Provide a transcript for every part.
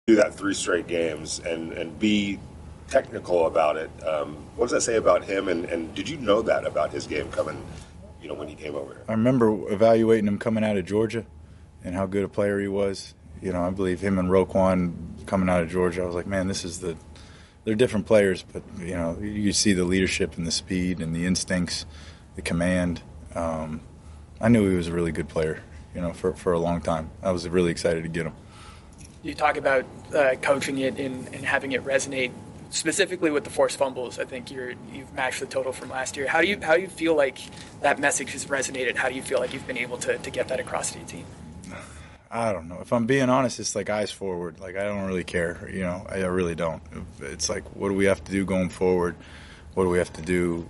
do that 3 straight games and be technical about it. What does that say about him? And did you know that about his game coming, when he came over here? I remember evaluating him coming out of Georgia and how good a player he was. I believe him and Roquan coming out of Georgia, I was like, man, they're different players, but, you see the leadership and the speed and the instincts, the command. I knew he was a really good player, for a long time. I was really excited to get him. You talk about coaching it and having it resonate, specifically with the forced fumbles. I think you've matched the total from last year. How do you feel like that message has resonated? How do you feel like you've been able to get that across to your team? I don't know. If I'm being honest, it's like eyes forward. Like, I don't really care. I really don't. It's like, what do we have to do going forward? What do we have to do?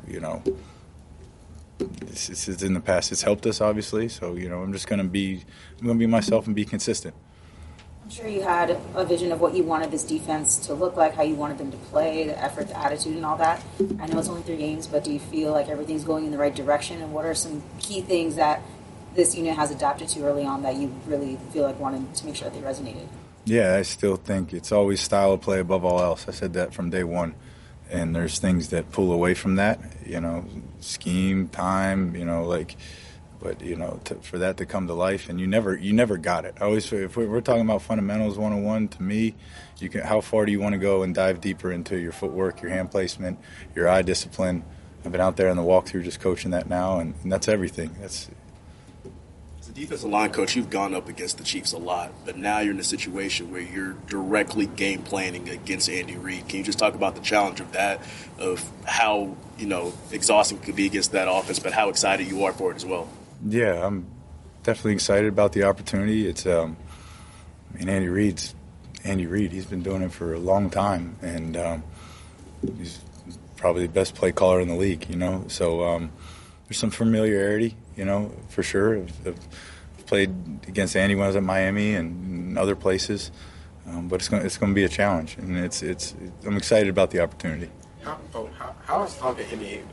It's in the past. It's helped us, obviously. So, I'm just going to be myself and be consistent. I'm sure you had a vision of what you wanted this defense to look like, how you wanted them to play, the effort, the attitude, and all that. I know it's only 3 games, but do you feel like everything's going in the right direction? And what are some key things that this unit has adapted to early on that you really feel like wanted to make sure that they resonated? Yeah, I still think it's always style of play above all else. I said that from day one. And there's things that pull away from that, scheme, time, but for that to come to life, and you never got it. I always, if we're talking about fundamentals 101, to me, how far do you want to go and dive deeper into your footwork, your hand placement, your eye discipline? I've been out there in the walkthrough just coaching that now, and that's everything. As a defensive line coach, you've gone up against the Chiefs a lot, but now you're in a situation where you're directly game planning against Andy Reid. Can you just talk about the challenge of that, of how, exhausting it could be against that offense, but how excited you are for it as well? Yeah, I'm definitely excited about the opportunity. It's, Andy Reid. He's been doing it for a long time, and he's probably the best play caller in the league, So there's some familiarity, for sure. I've played against Andy when I was at Miami and other places, but it's going to be a challenge, and I'm excited about the opportunity. How has Tonka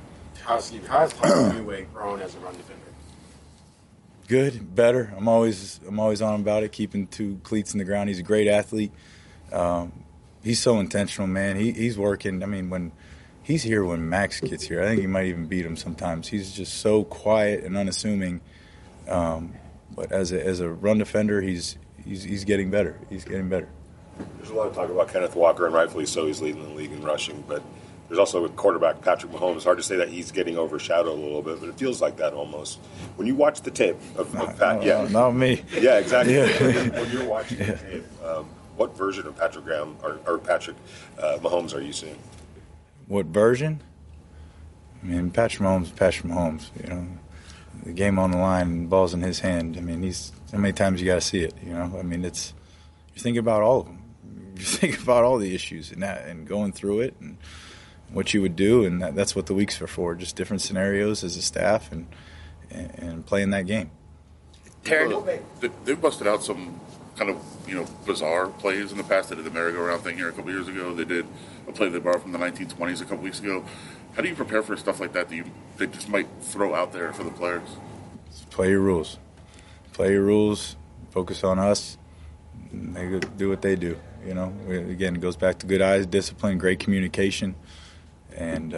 anyway grown as a run defender? Good, better. I'm always on about it, keeping 2 cleats in the ground. He's a great athlete. He's so intentional, man. He's working. When he's here, when Max gets here, I think he might even beat him sometimes. He's just so quiet and unassuming. But as a run defender, he's getting better. He's getting better. There's a lot of talk about Kenneth Walker, and rightfully so. He's leading the league in rushing, but there's also a quarterback, Patrick Mahomes. It's hard to say that he's getting overshadowed a little bit, but it feels like that almost. When you watch the tape of Pat, not me. Yeah, exactly. Yeah. When you're watching the tape, what version of Patrick Mahomes are you seeing? What version? Patrick Mahomes. The game on the line, ball's in his hand. How many times you got to see it? It's you think about all of them. You think about all the issues and going through it and what you would do, and that's what the weeks are for. Just different scenarios as a staff and playing that game. They busted out some kind of bizarre plays in the past. They did the merry-go-round thing here a couple years ago. They did a play they borrowed from the 1920s a couple weeks ago. How do you prepare for stuff like that they just might throw out there for the players? Just play your rules. Play your rules. Focus on us. And they do what they do. Again, it goes back to good eyes, discipline, great communication, and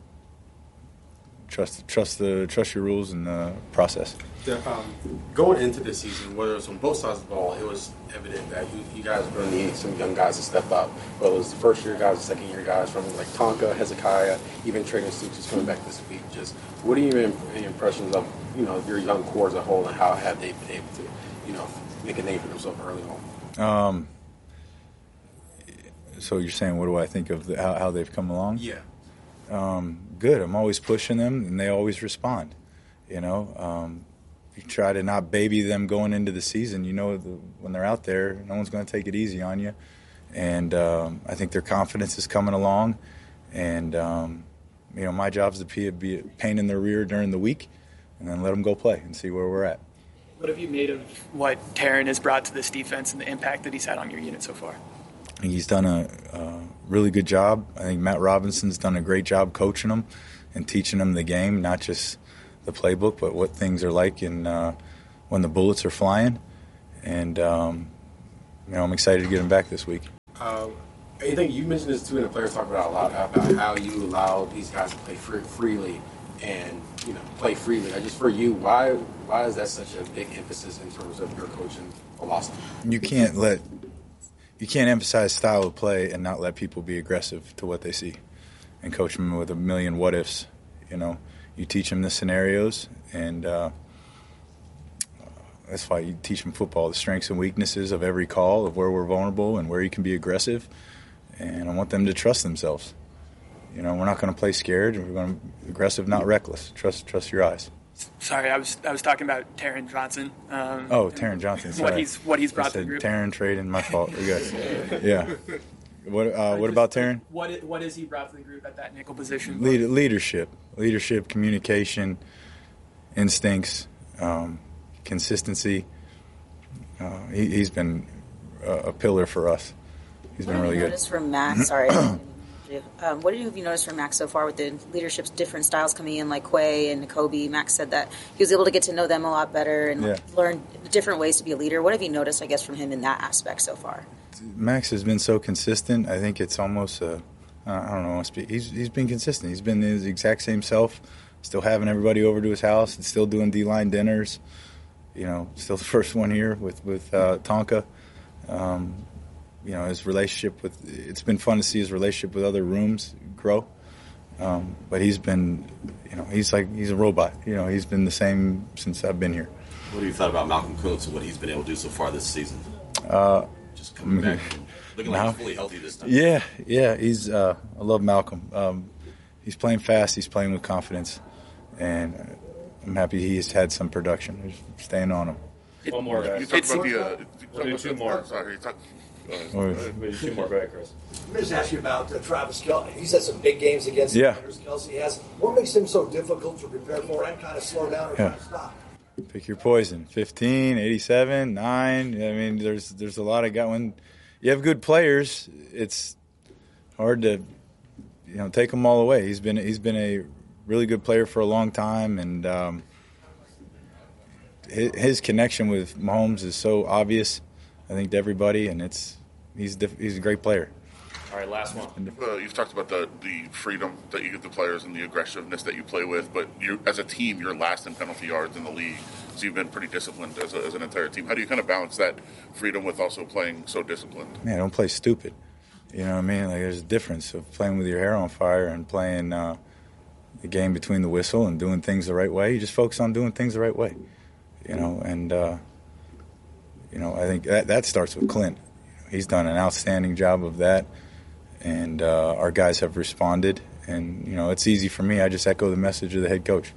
trust your rules and the process. Going into this season, whether it's on both sides of the ball, it was evident that you guys are going to need some young guys to step up. Whether it was the first-year guys, the second-year guys, from like Tonka, Hezekiah, even Traden Stoops is coming back this week. Just what are your impressions of your young core as a whole, and how have they been able to make a name for themselves early on? So you're saying, what do I think of how they've come along? Yeah. Good. I'm always pushing them, and they always respond. You try to not baby them going into the season. When they're out there, no one's going to take it easy on you. And I think their confidence is coming along. And, my job is to be a pain in their rear during the week and then let them go play and see where we're at. What have you made of what Taron has brought to this defense and the impact that he's had on your unit so far? I think he's done a really good job. I think Matt Robinson's done a great job coaching them and teaching them the game, not just the playbook, but what things are like when the bullets are flying. And, I'm excited to get him back this week. Anything you mentioned this too, and the players talk about a lot about how you allow these guys to play freely and play freely. Just for you, why is that such a big emphasis in terms of your coaching philosophy? You can't emphasize style of play and not let people be aggressive to what they see, and coach them with a million what ifs. You teach them the scenarios, and that's why you teach them football, the strengths and weaknesses of every call, of where we're vulnerable and where you can be aggressive. And I want them to trust themselves. We're not going to play scared. We're going to be aggressive, not reckless. Trust your eyes. Sorry, I was talking about Taron Johnson. Taron Johnson. Sorry. What he's brought to the group. Taron trading, my fault. We got yeah. What about Taron? What has he brought to the group at that nickel position? Leadership, communication, instincts, consistency. He's been a pillar for us. He's been really good. From Max, sorry. What have you noticed from Max so far with the leadership's different styles coming in, like Quay and Nakobe? Max said that he was able to get to know them a lot better and learn different ways to be a leader. What have you noticed, I guess, from him in that aspect so far? Max has been so consistent. I think it's almost I don't know. He's been consistent. He's been his exact same self, still having everybody over to his house and still doing D-line dinners. Still the first one here with Tonka. His relationship it's been fun to see his relationship with other rooms grow. But he's been, he's a robot. He's been the same since I've been here. What have you thought about Malcolm Kuntz and what he's been able to do so far this season? Just coming back, looking like he's fully healthy this time. Yeah. I love Malcolm. He's playing fast. He's playing with confidence, and I'm happy he's had some production. Just staying on him. One more, guys. You talked about two more. Sorry, Two more. Go ahead, Chris. Let me just ask you about Travis Kelce. He's had some big games against the Commanders. Kelce has. What makes him so difficult to prepare for and kind of slow down or kind of stop? Pick your poison. 15, 87, 9. I mean, there's a lot of guys. When you have good players, it's hard to take them all away. He's been a really good player for a long time, and his connection with Mahomes is so obvious, I think, to everybody, and he's a great player. All right, last one. You've talked about the freedom that you give the players and the aggressiveness that you play with, but as a team, you're last in penalty yards in the league, so you've been pretty disciplined as an entire team. How do you kind of balance that freedom with also playing so disciplined? Man, don't play stupid. You know what I mean? Like, there's a difference of playing with your hair on fire and playing the game between the whistle and doing things the right way. You just focus on doing things the right way, and I think that starts with Clint. He's done an outstanding job of that. And our guys have responded. And, it's easy for me. I just echo the message of the head coach.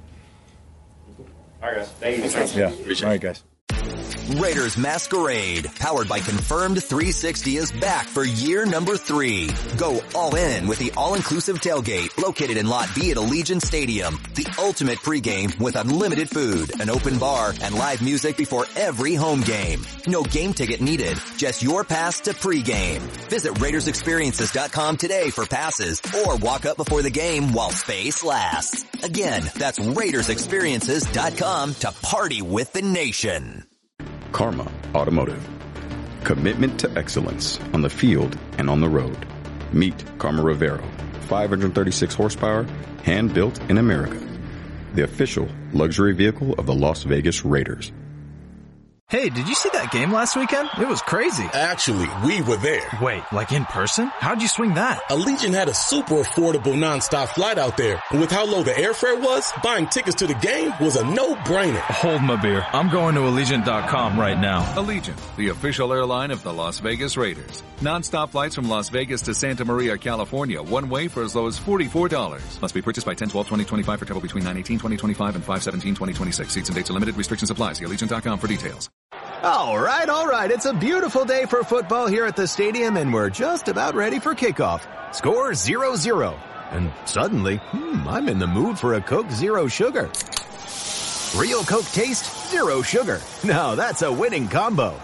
All right, guys. Thank you. Yeah. All right, guys. Raiders Masquerade, powered by Confirmed 360, is back for year number 3. Go all in with the all-inclusive tailgate located in Lot B at Allegiant Stadium. The ultimate pregame with unlimited food, an open bar, and live music before every home game. No game ticket needed, just your pass to pregame. Visit RaidersExperiences.com today for passes or walk up before the game while space lasts. Again, that's RaidersExperiences.com to party with the nation. Karma Automotive. Commitment to excellence on the field and on the road. Meet Karma Rivero. 536 horsepower, hand-built in America. The official luxury vehicle of the Las Vegas Raiders. Hey, did you see that game last weekend? It was crazy. Actually, we were there. Wait, like in person? How'd you swing that? Allegiant had a super affordable nonstop flight out there. And with how low the airfare was, buying tickets to the game was a no-brainer. Hold my beer. I'm going to Allegiant.com right now. Allegiant, the official airline of the Las Vegas Raiders. Nonstop flights from Las Vegas to Santa Maria, California, one way for as low as $44. Must be purchased by 10/12/2025 for travel between 9/18/2025 and 5/17/2026. Seats and dates are limited. Restrictions apply. See Allegiant.com for details. All right. It's a beautiful day for football here at the stadium, and we're just about ready for kickoff. Score 0-0. And suddenly, I'm in the mood for a Coke Zero Sugar. Real Coke taste, zero sugar. Now that's a winning combo.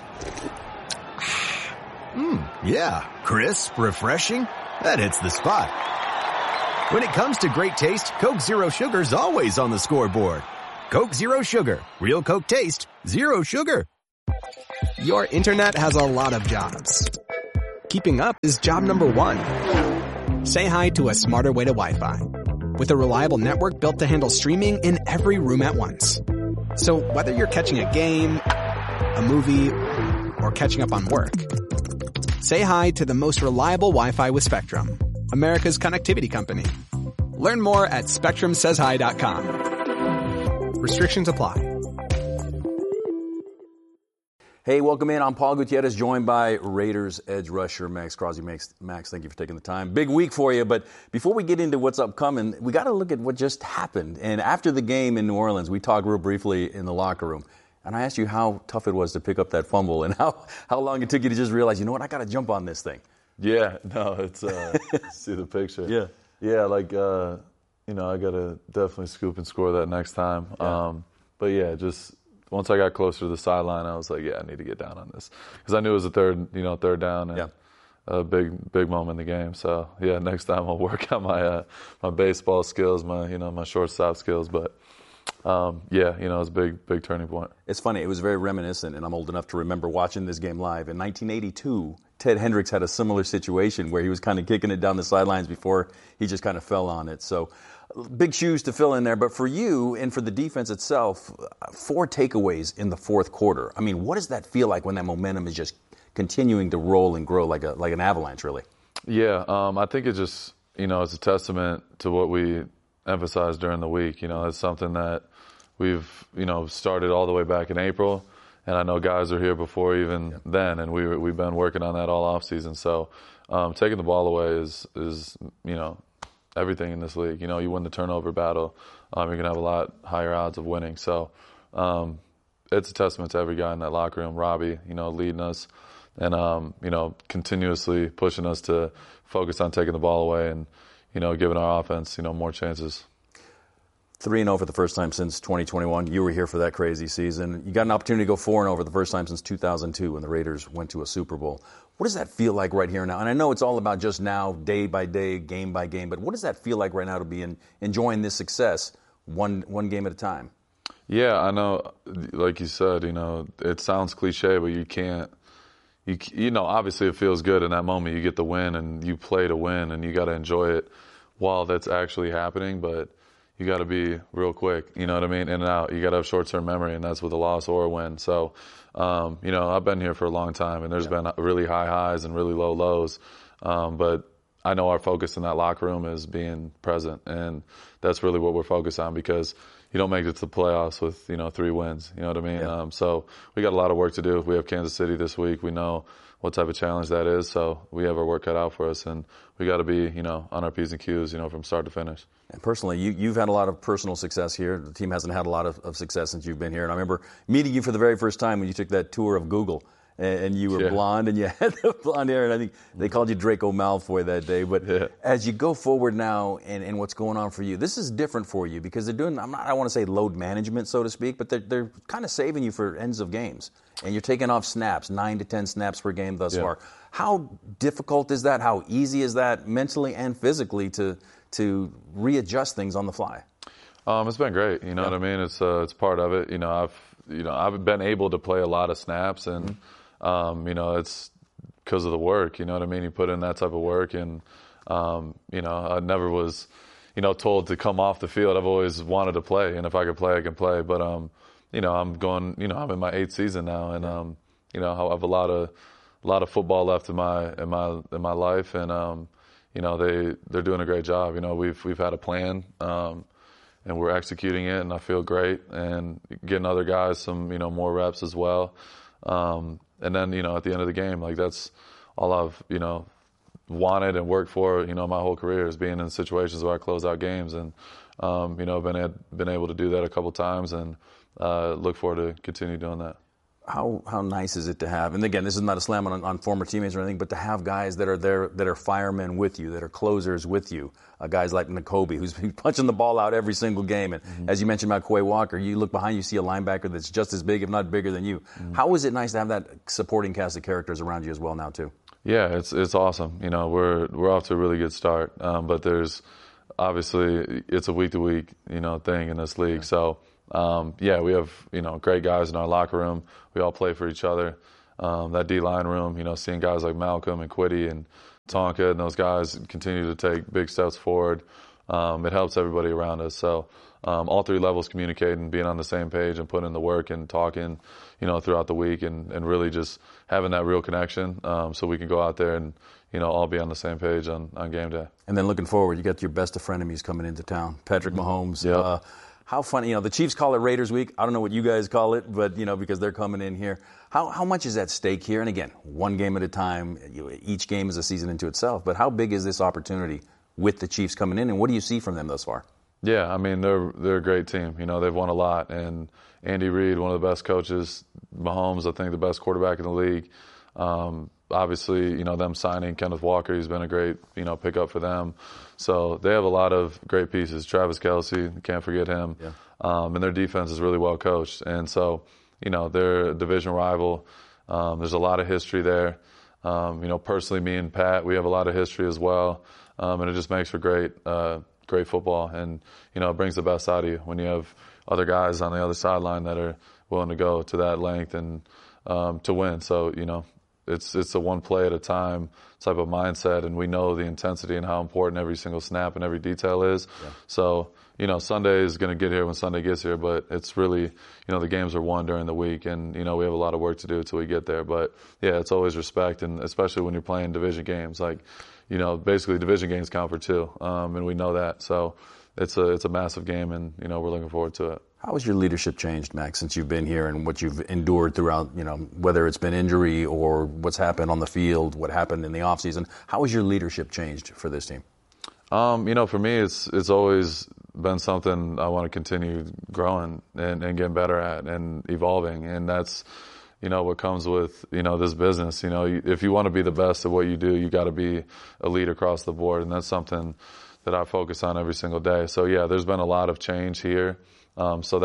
Yeah, crisp, refreshing. That hits the spot. When it comes to great taste, Coke Zero Sugar's always on the scoreboard. Coke Zero Sugar. Real Coke taste, zero sugar. Your internet has a lot of jobs. Keeping up is job number one. Say hi to a smarter way to Wi-Fi. With a reliable network built to handle streaming in every room at once. So whether you're catching a game, a movie, or catching up on work, say hi to the most reliable Wi-Fi with Spectrum, America's connectivity company. Learn more at SpectrumSaysHi.com. Restrictions apply. Hey, welcome in. I'm Paul Gutierrez, joined by Raiders edge rusher Maxx Crosby. Max, thank you for taking the time. Big week for you, but before we get into what's upcoming, we got to look at what just happened. And after the game in New Orleans, we talked real briefly in the locker room, and I asked you how tough it was to pick up that fumble and how long it took you to just realize, you know what, I got to jump on this thing. Yeah, no, it's see the picture. Yeah, like I got to definitely scoop and score that next time. Yeah. But yeah, just. Once I got closer to the sideline, I was like, yeah, I need to get down on this. Because I knew it was a third down and a big moment in the game. So, yeah, next time I'll work on my baseball skills, my shortstop skills. But, it was a big turning point. It's funny. It was very reminiscent, and I'm old enough to remember watching this game live. In 1982, Ted Hendricks had a similar situation where he was kind of kicking it down the sidelines before he just kind of fell on it. So, big shoes to fill in there, but for you and for the defense itself, 4 takeaways in the fourth quarter. I mean, what does that feel like when that momentum is just continuing to roll and grow like an avalanche, really? Yeah, I think it just, it's a testament to what we emphasized during the week. It's something that we've, started all the way back in April, and I know guys are here before even then, and we've been working on that all offseason. So taking the ball away is everything in this league. You win the turnover battle, you're going to have a lot higher odds of winning. So it's a testament to every guy in that locker room. Robbie, leading us and, continuously pushing us to focus on taking the ball away and, giving our offense, more chances. 3-0 for the first time since 2021. You were here for that crazy season. You got an opportunity to go 4-0 for the first time since 2002 when the Raiders went to a Super Bowl. What does that feel like right here now? And I know it's all about just now, day by day, game by game, but what does that feel like right now to be enjoying this success one game at a time? Yeah, I know, like you said, it sounds cliche, but you can't, obviously it feels good in that moment. You get the win and you play to win and you got to enjoy it while that's actually happening, but you got to be real quick, you know what I mean, in and out. You got to have short-term memory, and that's with a loss or a win. So, I've been here for a long time, and there's been really high highs and really low lows. But I know our focus in that locker room is being present, and that's really what we're focused on because you don't make it to the playoffs with, 3 wins. You know what I mean? Yeah. So we got a lot of work to do. We have Kansas City this week. We know what type of challenge that is. So we have our work cut out for us, and we got to be, on our P's and Q's, from start to finish. And personally, you've had a lot of personal success here. The team hasn't had a lot of success since you've been here. And I remember meeting you for the very first time when you took that tour of Google. And you were blonde, and you had the blonde hair, and I think they called you Draco Malfoy that day. But as you go forward now and what's going on for you, this is different for you because they're doing, I don't want to say load management, so to speak, but they're kind of saving you for ends of games. And you're taking off snaps, 9 to 10 snaps per game thus far. How difficult is that? How easy is that mentally and physically to readjust things on the fly? It's been great. You know what I mean? It's part of it. I've been able to play a lot of snaps and. It's because of the work, you know what I mean? You put in that type of work and, I never was, told to come off the field. I've always wanted to play, and if I could play, I can play. But, I'm going, I'm in my 8th season now, and, I have a lot of football left in my life, and, they're doing a great job. We've had a plan, and we're executing it, and I feel great, and getting other guys some, more reps as well. And then, at the end of the game, like that's all I've, wanted and worked for, my whole career is being in situations where I close out games. And, been able to do that a couple times and look forward to continue doing that. How nice is it to have, and again, this is not a slam on former teammates or anything, but to have guys that are there, that are firemen with you, that are closers with you, guys like Nakobe, who's been punching the ball out every single game. And as you mentioned about Quay Walker, you look behind you, see a linebacker that's just as big, if not bigger than you. How is it nice to have that supporting cast of characters around you as well now, too? Yeah, it's awesome. We're off to a really good start, but there's obviously it's a week-to-week, thing in this league. So, we have, great guys in our locker room. We all play for each other. that D-line room, seeing guys like Malcolm and Kwity and Tonka and those guys continue to take big steps forward, it helps everybody around us. So all three levels communicating, being on the same page and putting in the work and talking, throughout the week and really just having that real connection so we can go out there and, all be on the same page on game day. And then looking forward, you got your best of frenemies coming into town. Patrick Mahomes. Yep. How funny, the Chiefs call it Raiders Week. I don't know what you guys call it, but, because they're coming in here. How much is at stake here? And again, one game at a time. Each game is a season into itself. But how big is this opportunity with the Chiefs coming in, and what do you see from them thus far? Yeah, I mean, they're a great team. They've won a lot. And Andy Reid, one of the best coaches. Mahomes, I think, the best quarterback in the league. Obviously, them signing Kenneth Walker, he's been a great, pickup for them. So they have a lot of great pieces. Travis Kelce, can't forget him. Yeah. And their defense is really well coached. And so, they're a division rival. There's a lot of history there. Personally, me and Pat, we have a lot of history as well. And it just makes for great football. And, it brings the best out of you when you have other guys on the other sideline that are willing to go to that length and to win. So, it's a one play at a time type of mindset, and we know the intensity and how important every single snap and every detail is. Yeah. So, Sunday is going to get here when Sunday gets here, but it's really, the games are won during the week, and, we have a lot of work to do until we get there. But, yeah, it's always respect, and especially when you're playing division games. Like, basically division games count for two, and we know that. So it's a massive game, and, we're looking forward to it. How has your leadership changed, Max, since you've been here and what you've endured throughout, whether it's been injury or what's happened on the field, what happened in the offseason? How has your leadership changed for this team? For me, it's always been something I want to continue growing and getting better at and evolving. And that's, what comes with, this business. If you want to be the best at what you do, you got to be a lead across the board. And that's something that I focus on every single day. So, yeah, there's been a lot of change here. So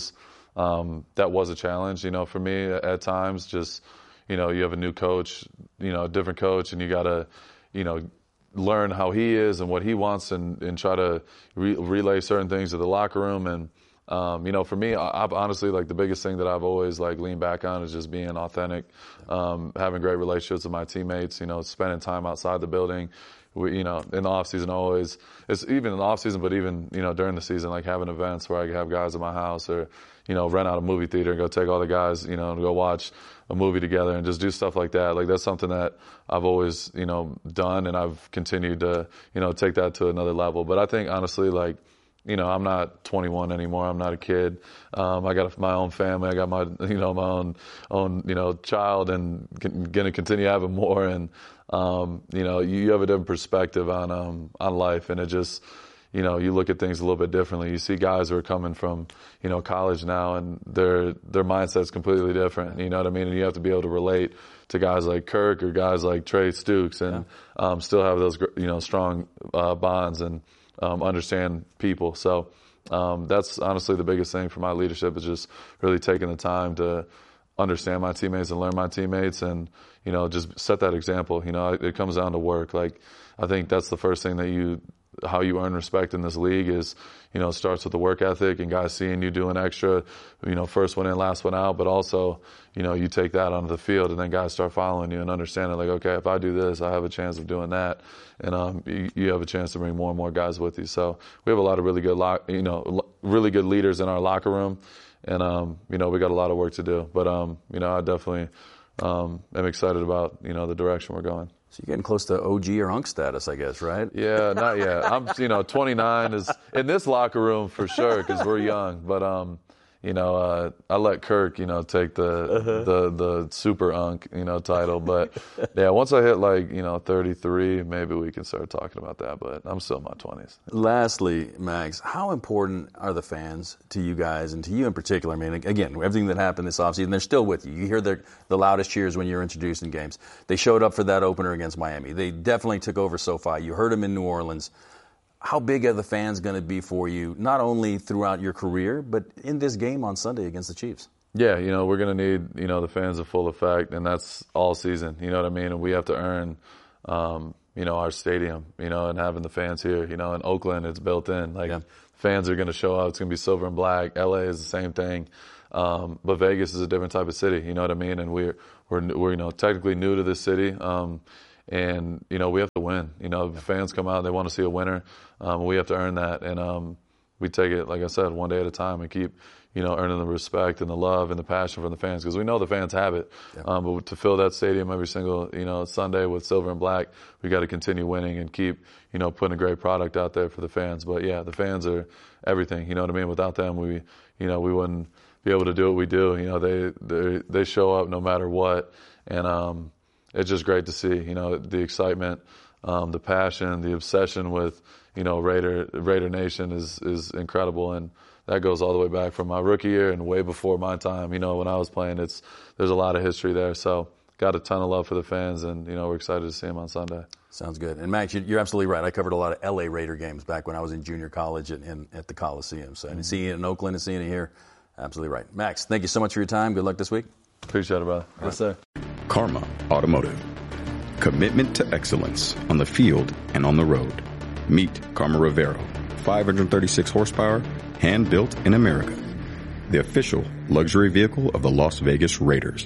that was a challenge, for me at times. Just, you have a new coach, a different coach, and you got to, learn how he is and what he wants and try to relay certain things to the locker room. And, for me, I've honestly, the biggest thing that I've always, leaned back on is just being authentic, having great relationships with my teammates, spending time outside the building. In the off season, always, it's even in the off season, but even, during the season, having events where I can have guys at my house or, rent out a movie theater and go take all the guys, and go watch a movie together and just do stuff like that. That's something that I've always, done, and I've continued to, take that to another level. But I think honestly, I'm not 21 anymore. I'm not a kid. I got my own family. I got my, my own, child, and going to continue having more. And, you have a different perspective on life, and it just, you look at things a little bit differently. You see guys who are coming from, college now, and their mindset's completely different. You know what I mean? And you have to be able to relate to guys like Kirk or guys like Trey Stooks, and still have those, strong bonds and understand people. So that's honestly the biggest thing for my leadership, is just really taking the time to understand my teammates and learn my teammates, and just set that example. It comes down to work. I think that's the first thing that how you earn respect in this league is, it starts with the work ethic and guys seeing you doing extra, first one in, last one out, but also, you take that onto the field, and then guys start following you and understanding, okay, if I do this, I have a chance of doing that, and you have a chance to bring more and more guys with you. So we have a lot of really good, really good leaders in our locker room, and we got a lot of work to do, but I definitely am excited about the direction we're going. So you're getting close to OG or Unk status, I guess, right? Yeah, not yet. I'm 29 is in this locker room for sure, because we're young. But I let Kirk take the super Unk title. But yeah, once I hit 33, maybe we can start talking about that. But I'm still in my 20s. Lastly, Max, how important are the fans to you guys, and to you in particular? I mean, again, everything that happened this offseason, they're still with you. You hear the loudest cheers when you're introduced in games. They showed up for that opener against Miami. They definitely took over SoFi. You heard them in New Orleans. How big are the fans going to be for you, not only throughout your career, but in this game on Sunday against the Chiefs? Yeah, we're going to need, the fans in full effect, and that's all season, you know what I mean? And we have to earn, our stadium, and having the fans here, in Oakland, it's built in. Fans are going to show up. It's going to be silver and black. LA is the same thing. But Vegas is a different type of city, you know what I mean? And we're we're technically new to this city. And, we have to win. The fans come out, they want to see a winner. We have to earn that. And we take it, like I said, one day at a time and keep, earning the respect and the love and the passion from the fans, because we know the fans have it. Yeah. But to fill that stadium every single, Sunday with silver and black, we got to continue winning and keep, putting a great product out there for the fans. But yeah, the fans are everything. You know what I mean? Without them, we wouldn't be able to do what we do. They show up no matter what. And, it's just great to see, the excitement, the passion, the obsession with, Raider Nation is incredible. And that goes all the way back from my rookie year and way before my time, when I was playing. There's a lot of history there. So got a ton of love for the fans, and, we're excited to see them on Sunday. Sounds good. And Max, you're absolutely right. I covered a lot of LA Raider games back when I was in junior college and at the Coliseum. So and seeing it in Oakland and seeing it here, absolutely right. Max, thank you so much for your time. Good luck this week. Appreciate it, brother. Yes, sir. Karma Automotive. Commitment to excellence on the field and on the road. Meet Karma Rivero, 536 horsepower, hand-built in America. The official luxury vehicle of the Las Vegas Raiders.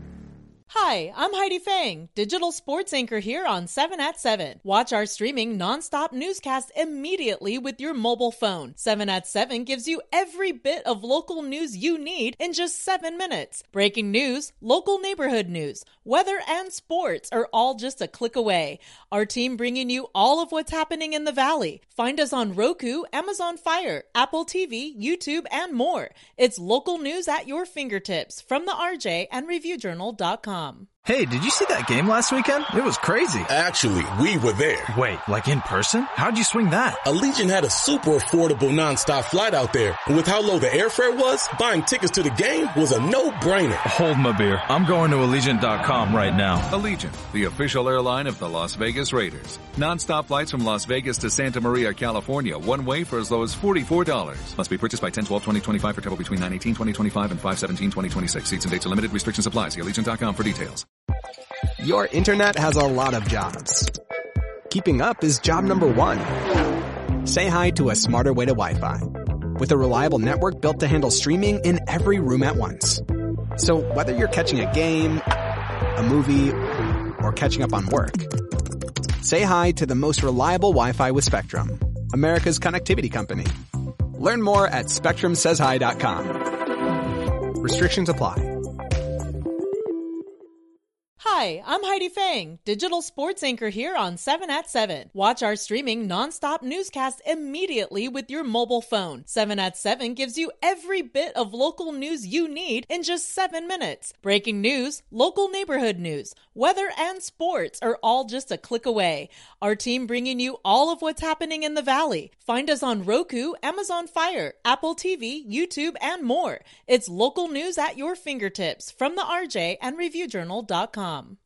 Hi, I'm Heidi Fang, digital sports anchor here on 7 at 7. Watch our streaming nonstop newscast immediately with your mobile phone. 7 at 7 gives you every bit of local news you need in just 7 minutes. Breaking news, local neighborhood news, weather, and sports are all just a click away. Our team bringing you all of what's happening in the Valley. Find us on Roku, Amazon Fire, Apple TV, YouTube, and more. It's local news at your fingertips from the RJ and ReviewJournal.com. Hey, did you see that game last weekend? It was crazy. Actually, we were there. Wait, like in person? How'd you swing that? Allegiant had a super affordable nonstop flight out there. And with how low the airfare was, buying tickets to the game was a no-brainer. Hold my beer. I'm going to Allegiant.com right now. Allegiant, the official airline of the Las Vegas Raiders. Nonstop flights from Las Vegas to Santa Maria, California, one way for as low as $44. Must be purchased by 10/12/2025 for travel between 9/18/2025 and 5/17/2026. Seats and dates are limited. Restrictions apply. See Allegiant.com for details. Your internet has a lot of jobs. Keeping up is job number one. Say hi to a smarter way to Wi-Fi. With a reliable network built to handle streaming in every room at once. So whether you're catching a game, a movie, or catching up on work, say hi to the most reliable Wi-Fi with Spectrum, America's connectivity company. Learn more at SpectrumSaysHi.com. Restrictions apply. Hi, I'm Heidi Fang, digital sports anchor here on 7 at 7. Watch our streaming nonstop newscast immediately with your mobile phone. 7 at 7 gives you every bit of local news you need in just 7 minutes. Breaking news, local neighborhood news, weather, and sports are all just a click away. Our team bringing you all of what's happening in the Valley. Find us on Roku, Amazon Fire, Apple TV, YouTube, and more. It's local news at your fingertips from the RJ and ReviewJournal.com.